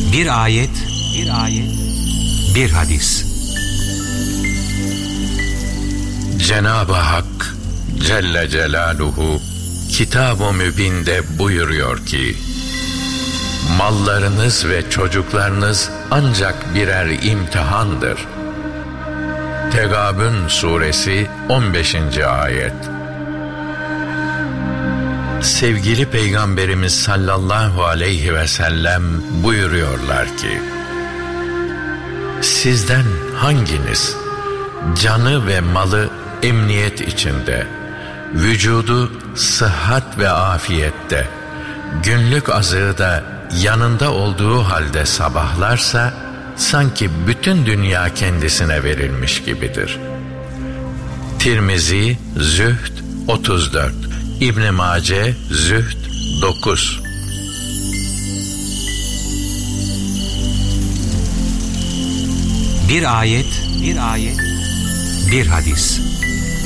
Bir ayet, bir hadis. Cenab-ı Hak Celle Celaluhu Kitab-ı Mübin'de buyuruyor ki: mallarınız ve çocuklarınız ancak birer imtihandır. Tegabün suresi 15. ayet. Sevgili Peygamberimiz sallallahu aleyhi ve sellem buyuruyorlar ki: sizden hanginiz canı ve malı emniyet içinde, vücudu sıhhat ve afiyette, günlük azığı da yanında olduğu halde sabahlarsa, sanki bütün dünya kendisine verilmiş gibidir. Tirmizi Zühd 34, İbn Mace Zühd 9. Bir ayet, bir hadis.